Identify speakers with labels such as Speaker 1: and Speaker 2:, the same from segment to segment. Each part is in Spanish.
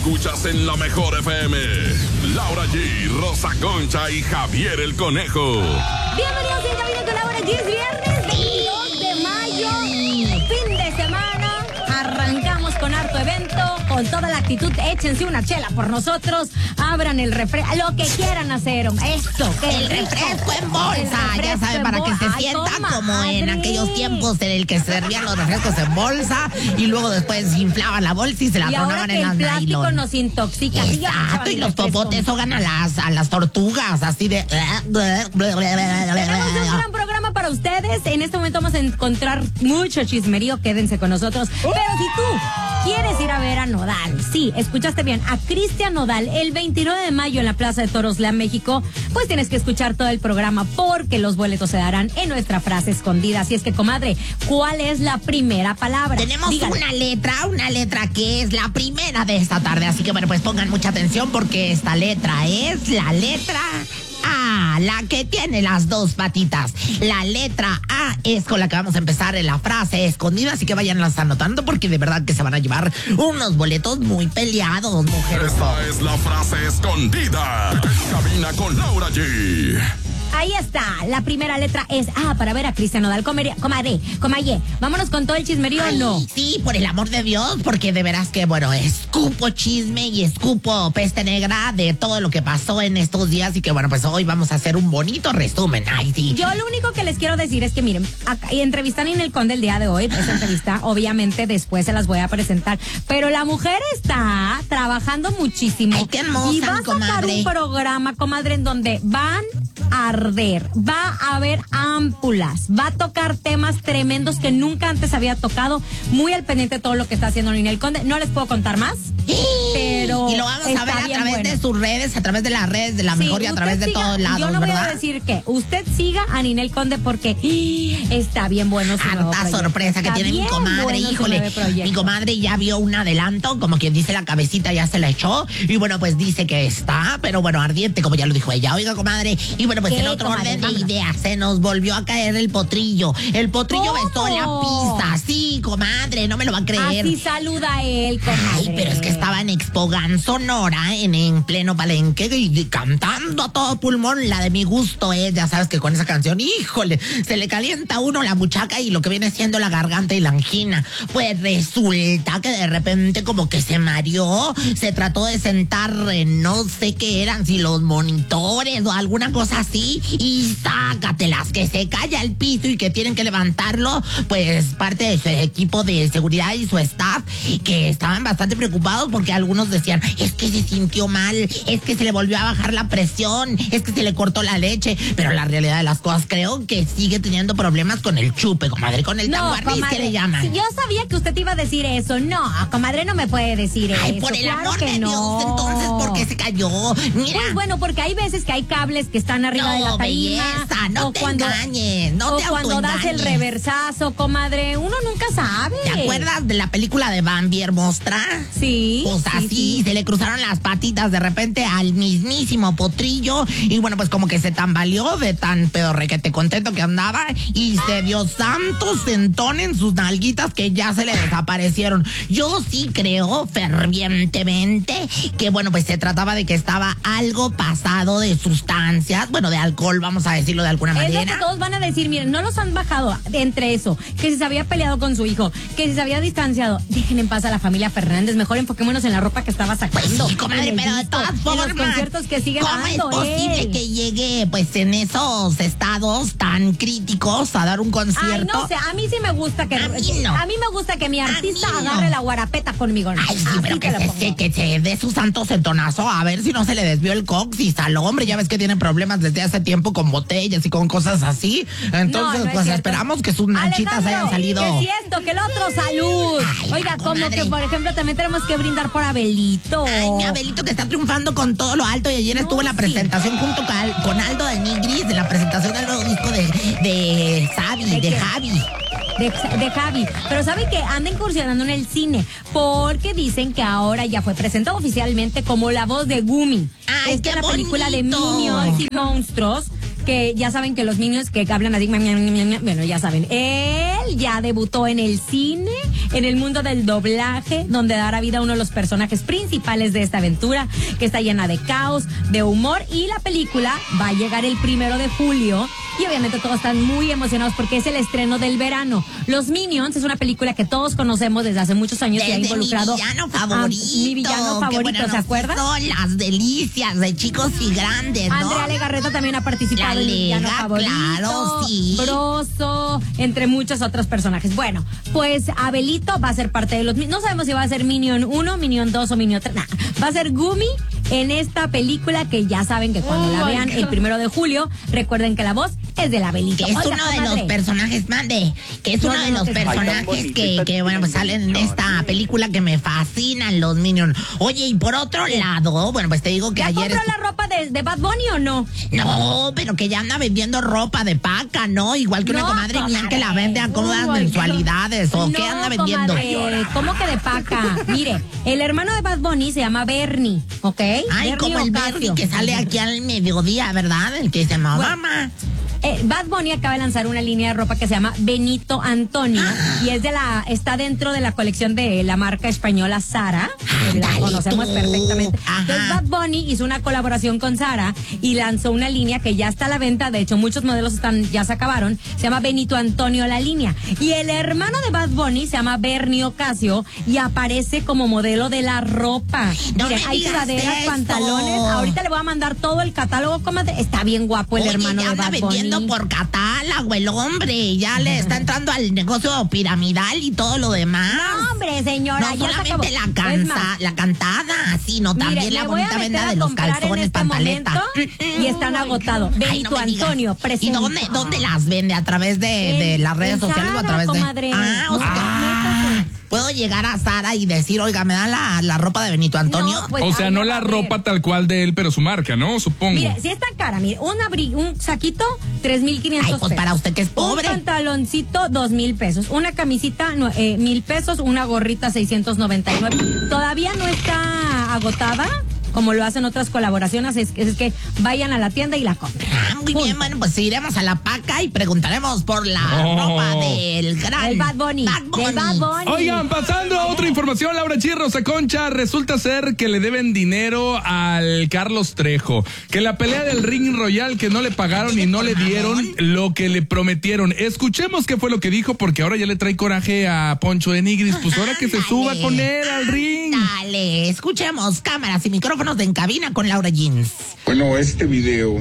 Speaker 1: escuchas en la mejor FM. Laura G, Rosa Concha y Javier el Conejo.
Speaker 2: Bienvenidos en Cabina con Laura G. Es viernes 22 de mayo, fin de semana. Arrancamos con harto evento, con toda la actitud. Échense una chela por nosotros. Abran el refresco, lo que quieran hacer. Esto, que
Speaker 3: el refresco en bolsa. Ya saben, para que se sienta como en aquellos tiempos en el que servían los refrescos en bolsa y luego después inflaban la bolsa y se la tronaban en las nylon.
Speaker 2: El plástico nos intoxica.
Speaker 3: Exacto, y los popotes ahogan a las tortugas, así de...
Speaker 2: Tenemos un gran programa para ustedes. En este momento vamos a encontrar mucho chismerío. Quédense con nosotros. Pero si tú quieres ir a ver a Nodal, sí, escuchaste bien, a Cristian Nodal el 29 de mayo en la Plaza de Toros Lea, México, pues tienes que escuchar todo el programa porque los boletos se darán en nuestra frase escondida. Así es que, comadre, ¿cuál es la primera palabra?
Speaker 3: Tenemos una letra que es la primera de esta tarde. Así que, bueno, pues pongan mucha atención porque esta letra es la letra A, la que tiene las dos patitas. La letra A es con la que vamos a empezar en la frase escondida, así que vayanlas anotando porque de verdad que se van a llevar unos boletos muy peleados, mujeres.
Speaker 1: Esta es la frase escondida en Cabina con Laura G.
Speaker 2: Ahí está, la primera letra es A para ver a Cristian Nodal. Comadre, vámonos con todo el chismerío,
Speaker 3: Ay,
Speaker 2: ¿no?
Speaker 3: Sí, por el amor de Dios, porque de veras que, bueno, escupo chisme y escupo peste negra de todo lo que pasó en estos días y que, bueno, pues hoy vamos a hacer un bonito resumen. Ay, sí.
Speaker 2: Yo lo único que les quiero decir es que, miren, entrevistan a Ninel Conde el día de hoy. Esa entrevista, obviamente, después se las voy a presentar. Pero la mujer está trabajando muchísimo.
Speaker 3: Ay, qué hermosa,
Speaker 2: y va a sacar
Speaker 3: comadre.
Speaker 2: un programa, comadre, en donde van a arder, va a haber ámpulas, va a tocar temas tremendos que nunca antes había tocado. Muy al pendiente de todo lo que está haciendo Ninel Conde. No les puedo contar más, pero
Speaker 3: y lo vamos a ver a través
Speaker 2: bueno.
Speaker 3: de sus redes, a través de las redes de la mejor y a través de todos lados,
Speaker 2: yo no voy
Speaker 3: ¿verdad?
Speaker 2: a decir que usted siga a Ninel Conde porque está bien bueno su nuevo
Speaker 3: Harta
Speaker 2: proyecto.
Speaker 3: sorpresa que
Speaker 2: Está
Speaker 3: tiene mi
Speaker 2: bien
Speaker 3: comadre,
Speaker 2: bueno su
Speaker 3: híjole.
Speaker 2: nuevo proyecto.
Speaker 3: Mi comadre ya vio un adelanto, como quien dice, la cabecita ya se la echó. Y bueno, pues dice que está, pero bueno, ardiente, como ya lo dijo ella. Oiga, comadre. Y bueno, pues
Speaker 2: ¿Qué,
Speaker 3: en otro
Speaker 2: comadre?
Speaker 3: orden de
Speaker 2: Vámonos.
Speaker 3: ideas, se nos volvió a caer el potrillo. El potrillo
Speaker 2: ¿Cómo?
Speaker 3: besó la pista. Sí, comadre, no me lo va a creer.
Speaker 2: Así saluda él, comadre.
Speaker 3: Ay, pero es que estaba en Expogan Sonora, en pleno palenque, y cantando a todo pulmón la de Mi Gusto es, ya sabes que con esa canción, híjole, se le calienta a uno la buchaca y lo que viene siendo la garganta y la angina. Pues resulta que de repente como que se mareó, se trató de sentar en no sé qué eran, si los monitores o alguna cosa así, y sácatelas, que se cae al piso y que tienen que levantarlo, pues parte de su equipo de seguridad y su staff, que estaban bastante preocupados porque algunos decían, es que se sintió mal, es que se le volvió a bajar la presión, es que se le cortó la leche, pero la realidad de las cosas creo que sigue teniendo problemas con el chupe, comadre, con el tanguarniz que le llaman.
Speaker 2: Si yo sabía que usted iba a decir eso. No, comadre, no me puede decir eso.
Speaker 3: Ay, por el
Speaker 2: claro
Speaker 3: amor
Speaker 2: que
Speaker 3: de
Speaker 2: no.
Speaker 3: Dios, entonces, ¿por qué se cayó? Mira.
Speaker 2: Pues bueno, porque hay veces que hay cables que están arriba de la tarima.
Speaker 3: Belleza, no te engañes, no te
Speaker 2: O cuando das el
Speaker 3: autoengañes.
Speaker 2: reversazo, comadre, uno nunca sabe.
Speaker 3: ¿Te acuerdas de la película de Bambi Hermostra?
Speaker 2: Sí.
Speaker 3: Pues
Speaker 2: sí,
Speaker 3: así,
Speaker 2: sí.
Speaker 3: se le cruzaron las patitas de repente al mismísimo potrillo y bueno, pues como que se tambaleó de tan pedorrequete contento que andaba y se dio santo sentón en sus nalguitas que ya se le desaparecieron. Yo sí creo fervientemente que bueno, pues se trataba de que estaba algo pasado de sustancias, bueno, de alcohol, vamos a decirlo de alguna
Speaker 2: Es
Speaker 3: manera.
Speaker 2: lo que todos van a decir, miren, no los han bajado entre eso, que si se había peleado con su hijo, que si se había distanciado. Dejen en paz a la familia Fernández, mejor enfoquémonos en la ropa que estaba sacando.
Speaker 3: Pues sí, comadre,
Speaker 2: en el
Speaker 3: pero de
Speaker 2: disco,
Speaker 3: todas
Speaker 2: en
Speaker 3: formas,
Speaker 2: los conciertos que siguen
Speaker 3: ¿cómo
Speaker 2: dando
Speaker 3: es posible
Speaker 2: él?
Speaker 3: que llegue pues en esos estados tan críticos a dar un concierto?
Speaker 2: Ay, no sé, a mí sí me gusta que...
Speaker 3: A mí no.
Speaker 2: A mí me gusta que mi artista
Speaker 3: mí no.
Speaker 2: agarre la guarapeta conmigo. ¿No?
Speaker 3: Ay, sí,
Speaker 2: Así
Speaker 3: pero
Speaker 2: te lo pongo.
Speaker 3: que se dé su santo sentonazo, a ver si no se le desvió el coxis al hombre. Ya ves que tiene problemas desde hace tiempo con botellas y con cosas así. Entonces,
Speaker 2: No, no es
Speaker 3: pues
Speaker 2: cierto.
Speaker 3: esperamos que sus manchitas hayan salido.
Speaker 2: Que siento, que el otro salud.
Speaker 3: Ay,
Speaker 2: Oiga, como
Speaker 3: comadre.
Speaker 2: que, por ejemplo, también tenemos que brindar por Abelito.
Speaker 3: Ay, mi Abelito que está triunfando con todo lo alto y ayer estuvo en la
Speaker 2: sí.
Speaker 3: presentación junto con Aldo de Nigris, en la presentación del nuevo disco de Xavi,
Speaker 2: ¿De
Speaker 3: de
Speaker 2: qué?
Speaker 3: Javi.
Speaker 2: De Javi. Pero ¿saben que anda incursionando en el cine? Porque dicen que ahora ya fue presentado oficialmente como la voz de Gumi.
Speaker 3: Ay,
Speaker 2: Esta
Speaker 3: qué
Speaker 2: es la película de
Speaker 3: bonito.
Speaker 2: Minions y Monstruos que ya saben que los Minions que hablan así, bueno, ya saben, él ya debutó en el cine, en el mundo del doblaje, donde dará vida a uno de los personajes principales de esta aventura, que está llena de caos, de humor, y la película va a llegar el 1 de julio, y obviamente todos están muy emocionados porque es el estreno del verano. Los Minions es una película que todos conocemos desde hace muchos años y ha involucrado
Speaker 3: mi villano favorito.
Speaker 2: Mi villano favorito, ¿se acuerdan?
Speaker 3: Son las delicias de chicos y grandes, ¿no?
Speaker 2: Andrea Legarreta también ha participado en mi villano favorito.
Speaker 3: Claro, sí.
Speaker 2: Broso, entre muchos otros personajes. Bueno, pues Abelito va a ser parte de los... No sabemos si va a ser Minion 1, Minion 2 o Minion 3. Nah, va a ser Gumi en esta película que ya saben que cuando la vean el 1 de julio, recuerden que la voz es de la Abelito.
Speaker 3: Que es uno de los personajes, que es uno de los personajes que bueno, pues salen en esta película que me fascinan, los Minions. Oye, y por otro lado, bueno, pues te digo que
Speaker 2: ¿Ya
Speaker 3: ayer...
Speaker 2: compró la ropa de Bad Bunny o no?
Speaker 3: No, pero que ya anda vendiendo ropa de paca, ¿no? Igual que una comadre mía que la vende a cómodas mensualidades. ¿O qué anda vendiendo?
Speaker 2: Comadre, ¿cómo que de paca? Mire, el hermano de Bad Bunny se llama Bernie, ¿ok?
Speaker 3: Ay,
Speaker 2: Bernie
Speaker 3: como el
Speaker 2: Ocasio.
Speaker 3: Bernie que sale aquí al mediodía, ¿verdad? El que se llama mamá.
Speaker 2: Bad Bunny acaba de lanzar una línea de ropa que se llama Benito Antonio y es está dentro de la colección de la marca española Zara, que la conocemos perfectamente. Entonces Bad Bunny hizo una colaboración con Zara y lanzó una línea que ya está a la venta, de hecho muchos modelos ya se acabaron, se llama Benito Antonio la línea. Y el hermano de Bad Bunny se llama Bernie Ocasio y aparece como modelo de la ropa.
Speaker 3: No
Speaker 2: Miren,
Speaker 3: me
Speaker 2: hay
Speaker 3: digas
Speaker 2: sudaderas,
Speaker 3: eso.
Speaker 2: pantalones, ahorita le voy a mandar todo el catálogo, comadre. Está bien guapo el hermano
Speaker 3: ya
Speaker 2: de
Speaker 3: anda
Speaker 2: Bad Bunny.
Speaker 3: vendiendo por catálogo el hombre, ya le está entrando al negocio piramidal y todo lo demás.
Speaker 2: No, hombre, señora,
Speaker 3: No
Speaker 2: ya se acabó.
Speaker 3: solamente la cantada, sino también la bonita venta de los calzones, pantaleta.
Speaker 2: Y están agotados. Benito
Speaker 3: no me digas.
Speaker 2: Antonio, presenta.
Speaker 3: ¿Y dónde las vende? ¿A través de las redes sociales o a través
Speaker 2: comadre.
Speaker 3: de...? O sea, ¿puedo llegar a Zara y decir, oiga, me da la ropa de Benito Antonio?
Speaker 2: No, pues,
Speaker 4: o sea,
Speaker 2: ay,
Speaker 4: no
Speaker 2: no,
Speaker 4: la
Speaker 2: a ver.
Speaker 4: ropa tal cual de él, pero su marca, ¿no? Supongo.
Speaker 2: Mire, si está cara, mire, un saquito, 3,500
Speaker 3: Ay, pues
Speaker 2: pesos.
Speaker 3: para usted que es pobre.
Speaker 2: Un pantaloncito, 2,000 pesos. Una camisita, 1,000 pesos. Una gorrita, 699. Todavía no está agotada, como lo hacen otras colaboraciones, es que vayan a la tienda y la compren.
Speaker 3: Muy bien, bueno, pues iremos a la paca y preguntaremos por la ropa del gran...
Speaker 2: El Bad Bunny. Del Bad Bunny.
Speaker 4: Oigan, pasando a otra información, Laura G, Rosa Concha, resulta ser que le deben dinero al Carlos Trejo, que la pelea del Ring Royal que no le pagaron y no le dieron lo que le prometieron. Escuchemos qué fue lo que dijo, porque ahora ya le trae coraje a Poncho de Nigris, pues ahora que se suba con él al ring.
Speaker 3: Dale, escuchemos cámaras y micrófonos de En Cabina con Laura Jeans.
Speaker 5: Bueno, este video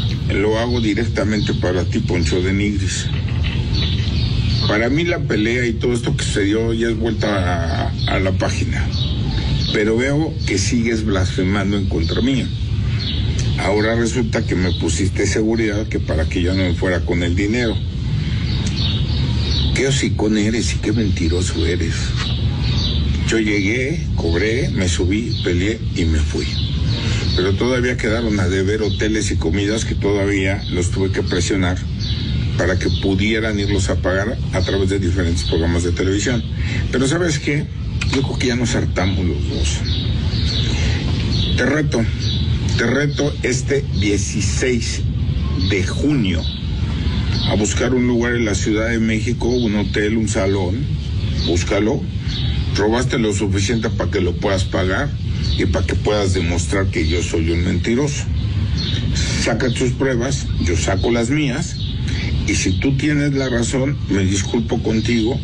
Speaker 5: lo hago directamente para ti, Poncho de Nigris. Para mí la pelea y todo esto que sucedió ya es vuelta a la página. Pero veo que sigues blasfemando en contra mía. Ahora resulta que me pusiste seguridad que para que yo no me fuera con el dinero. Qué hocicón eres y qué mentiroso eres. Yo llegué, cobré, me subí, peleé y me fui. Pero todavía quedaron a deber hoteles y comidas que todavía los tuve que presionar para que pudieran irlos a pagar a través de diferentes programas de televisión. Pero ¿sabes qué? Yo creo que ya nos hartamos los dos. Te reto este 16 de junio a buscar un lugar en la Ciudad de México, un hotel, un salón. Búscalo. Robaste lo suficiente para que lo puedas pagar y para que puedas demostrar que yo soy un mentiroso. Saca tus pruebas, yo saco las mías, y si tú tienes la razón, me disculpo contigo.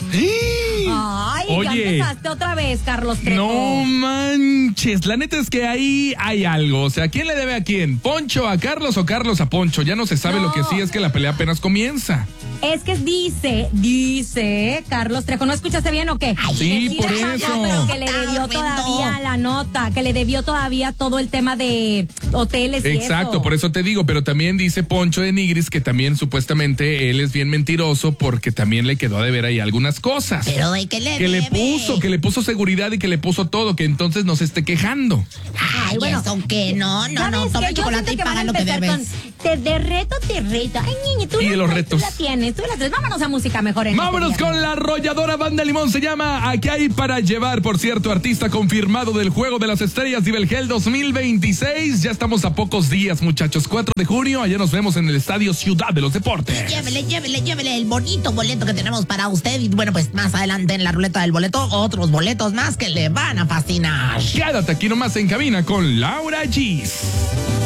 Speaker 2: Ay,
Speaker 4: Oye.
Speaker 2: ya empezaste otra vez, Carlos Trejo.
Speaker 4: No manches, la neta es que ahí hay algo. O sea, ¿quién le debe a quién? ¿Poncho a Carlos o Carlos a Poncho? Ya no se sabe.
Speaker 2: No.
Speaker 4: Lo que sí es que la pelea apenas comienza.
Speaker 2: Es que dice Carlos Trejo, ¿no escuchaste bien o qué?
Speaker 4: Sí,
Speaker 2: Decía
Speaker 4: por
Speaker 2: ya,
Speaker 4: eso.
Speaker 2: pero que le debió todavía la nota, que le debió todavía todo el tema de hoteles y
Speaker 4: Exacto,
Speaker 2: eso.
Speaker 4: por eso te digo, pero también dice Poncho de Nigris que también supuestamente él es bien mentiroso porque también le quedó a deber ahí algunas cosas.
Speaker 3: Pero ¿de qué le
Speaker 4: Que
Speaker 3: debe?
Speaker 4: le puso seguridad y que le puso todo, que entonces no se esté quejando.
Speaker 3: Ay,
Speaker 2: bueno,
Speaker 3: eso que no,
Speaker 2: ¿Sabes
Speaker 3: toma
Speaker 2: qué? Yo
Speaker 3: chocolate
Speaker 2: siento
Speaker 3: y
Speaker 2: que
Speaker 3: paga
Speaker 2: van a
Speaker 3: lo que
Speaker 2: empezar
Speaker 3: debes.
Speaker 2: Te reto. Ay, niña, tú
Speaker 4: Y de los
Speaker 2: tú
Speaker 4: retos.
Speaker 2: la tienes, tú la tienes. Vámonos a música mejor.
Speaker 4: Vámonos con la arrolladora Banda Limón. Se llama Aquí hay para llevar. Por cierto, artista confirmado del Juego de las Estrellas Nivel 2026. Ya estamos a pocos días, muchachos. 4 de junio. Allá nos vemos en el Estadio Ciudad de los Deportes.
Speaker 3: Llévele el bonito boleto que tenemos para usted. Y bueno, pues más adelante en la ruleta del boleto, otros boletos más que le van a fascinar.
Speaker 4: Quédate aquí nomás en cabina con Laura G.